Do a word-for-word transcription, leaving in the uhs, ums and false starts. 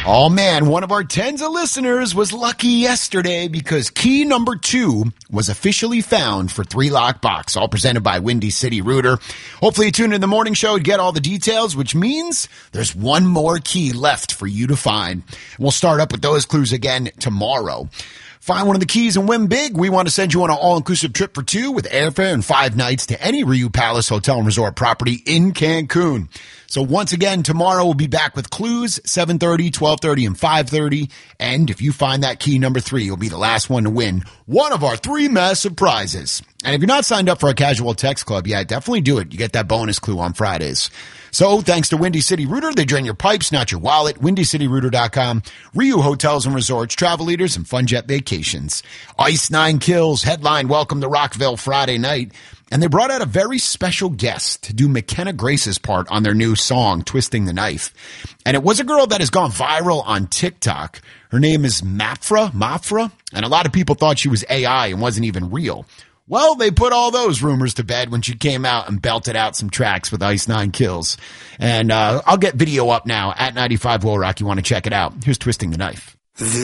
Oh man, one of our tens of listeners was lucky yesterday because key number two was officially found for Three Lock Box, all presented by Windy City Rooter. Hopefully you tune in the morning show to get all the details, which means there's one more key left for you to find. We'll start up with those clues again tomorrow. Find one of the keys and win big. We want to send you on an all-inclusive trip for two with airfare and five nights to any Riu Palace Hotel and Resort property in Cancun. So once again, tomorrow we'll be back with clues, seven thirty, twelve thirty, and five thirty. And if you find that key number three, you'll be the last one to win one of our three massive prizes. And if you're not signed up for our casual text club yet, definitely do it. You get that bonus clue on Fridays. So thanks to Windy City Rooter, they drain your pipes, not your wallet. windy city rooter dot com, Riu Hotels and Resorts, travel leaders, and Fun Jet Vacations. Ice Nine Kills, headline, welcome to Rockville Friday night. And they brought out a very special guest to do McKenna Grace's part on their new song, Twisting the Knife. And it was a girl that has gone viral on TikTok. Her name is Mafra, Mafra, and a lot of people thought she was A I and wasn't even real. Well, they put all those rumors to bed when she came out and belted out some tracks with Ice Nine Kills. And uh, I'll get video up now at ninety-five Will Rock. You want to check it out. Here's Twisting the Knife.